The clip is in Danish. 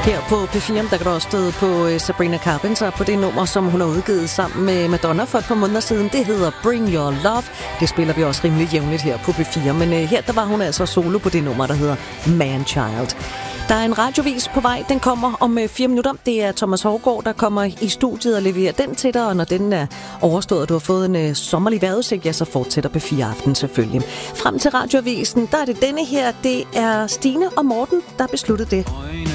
Her på P4, der kan du også støde på Sabrina Carpenter på det nummer, som hun har udgivet sammen med Madonna for et par måneder siden. Det hedder Bring Your Love. Det spiller vi også rimelig jævnligt her på P4, men her der var hun altså solo på det nummer, der hedder Man Child. Der er en radiovis på vej. Den kommer om 4 minutter. Det er Thomas Hougaard, der kommer i studiet og leverer den til dig. Og når den er overstået, og du har fået en sommerlig vejrudsigt, ja, så fortsætter P4 Aften selvfølgelig. Frem til radioavisen, der er det denne her. Det er Stine og Morten, der besluttede det.